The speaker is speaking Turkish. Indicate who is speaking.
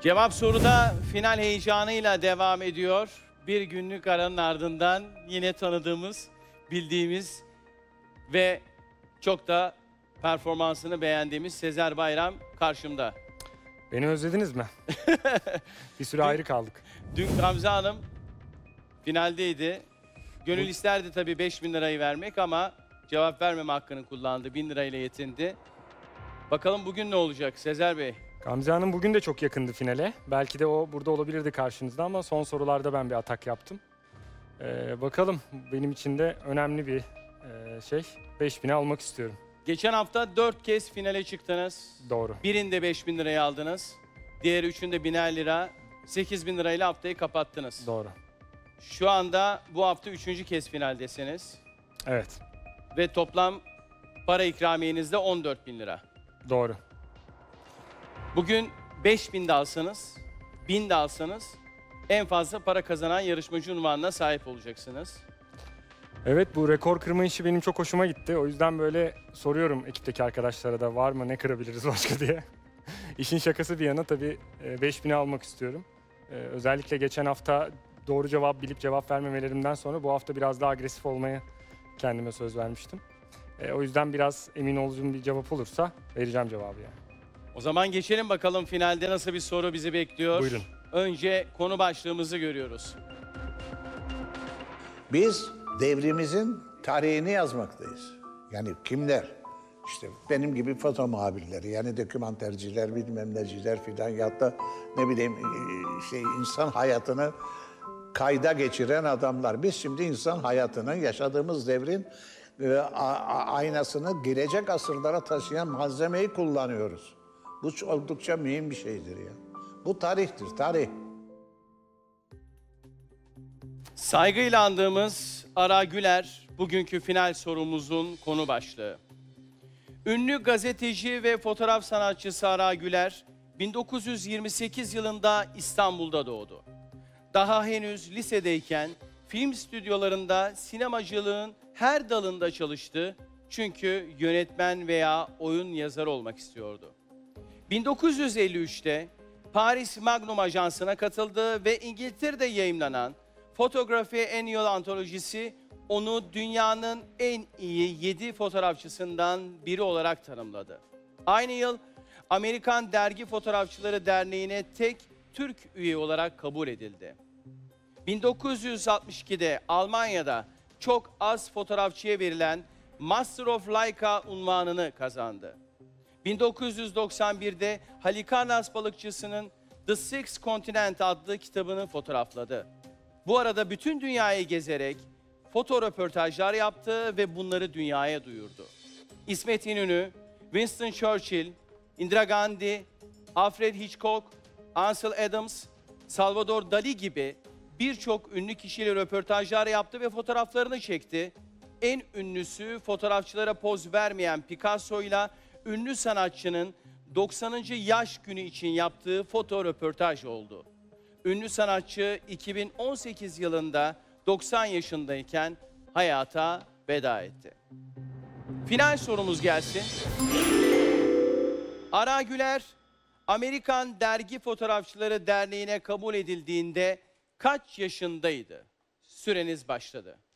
Speaker 1: Cevap soruda final heyecanıyla devam ediyor. Bir günlük aranın ardından yine tanıdığımız, bildiğimiz ve çok da performansını beğendiğimiz Sezer Bayram karşımda.
Speaker 2: Beni özlediniz mi? Bir süre ayrı kaldık.
Speaker 1: Dün Gamze Hanım finaldeydi. Gönül isterdi tabii 5.000 lirayı vermek ama cevap vermeme hakkını kullandı. 1.000 lirayla yetindi. Bakalım bugün ne olacak Sezer Bey?
Speaker 2: Gamze Hanım bugün de çok yakındı finale. Belki de o burada olabilirdi karşınızda ama son sorularda ben bir atak yaptım. Bakalım, benim için de önemli bir şey. 5.000'i almak istiyorum.
Speaker 1: Geçen hafta 4 kez finale çıktınız.
Speaker 2: Doğru.
Speaker 1: Birinde 5.000 lirayı aldınız. Diğer üçünde 1.000 lira. 8.000 lirayla haftayı kapattınız.
Speaker 2: Doğru.
Speaker 1: Şu anda bu hafta 3. kez finaldesiniz.
Speaker 2: Evet.
Speaker 1: Ve toplam para ikramiyeniz de 14.000 lira.
Speaker 2: Doğru.
Speaker 1: Bugün 5.000 de alsanız, 1.000 de alsanız en fazla para kazanan yarışmacı unvanına sahip olacaksınız.
Speaker 2: Evet, bu rekor kırma işi benim çok hoşuma gitti. O yüzden böyle soruyorum ekipteki arkadaşlara da var mı, ne kırabiliriz başka diye. İşin şakası bir yana tabii 5.000'i almak istiyorum. Özellikle geçen hafta doğru cevap bilip cevap vermemelerimden sonra bu hafta biraz daha agresif olmaya kendime söz vermiştim. O yüzden biraz emin olduğum bir cevap olursa vereceğim cevabı yani.
Speaker 1: O zaman geçelim bakalım finalde nasıl bir soru bizi bekliyor.
Speaker 2: Buyurun.
Speaker 1: Önce konu başlığımızı görüyoruz.
Speaker 3: Biz devrimizin tarihini yazmaktayız. Yani kimler? İşte benim gibi foto muhabirleri, yani dokümanterciler, bilmem neciler filan, ya da ne bileyim insan hayatını kayda geçiren adamlar. Biz şimdi insan hayatının, yaşadığımız devrin aynasını gelecek asırlara taşıyan malzemeyi kullanıyoruz. Bu oldukça mühim bir şeydir ya. Bu tarihtir, tarih.
Speaker 1: Saygıyla andığımız Ara Güler, bugünkü final sorumuzun konu başlığı. Ünlü gazeteci ve fotoğraf sanatçısı Ara Güler, 1928 yılında İstanbul'da doğdu. Daha henüz lisedeyken film stüdyolarında sinemacılığın her dalında çalıştı çünkü yönetmen veya oyun yazarı olmak istiyordu. 1953'te Paris Magnum Ajansı'na katıldı ve İngiltere'de yayımlanan Photography Annual antolojisi onu dünyanın en iyi 7 fotoğrafçısından biri olarak tanımladı. Aynı yıl Amerikan Dergi Fotoğrafçıları Derneği'ne tek Türk üye olarak kabul edildi. 1962'de Almanya'da çok az fotoğrafçıya verilen Master of Leica unvanını kazandı. 1991'de Halikarnas balıkçısının The Six Continent adlı kitabını fotoğrafladı. Bu arada bütün dünyayı gezerek foto röportajlar yaptı ve bunları dünyaya duyurdu. İsmet İnönü, Winston Churchill, Indira Gandhi, Alfred Hitchcock, Ansel Adams, Salvador Dali gibi birçok ünlü kişiyle röportajlar yaptı ve fotoğraflarını çekti. En ünlüsü fotoğrafçılara poz vermeyen Picasso'yla ünlü sanatçının 90. yaş günü için yaptığı foto röportaj oldu. Ünlü sanatçı 2018 yılında 90 yaşındayken hayata veda etti. Final sorumuz gelsin. Ara Güler, Amerikan Dergi Fotoğrafçıları Derneği'ne kabul edildiğinde kaç yaşındaydı? Süreniz başladı.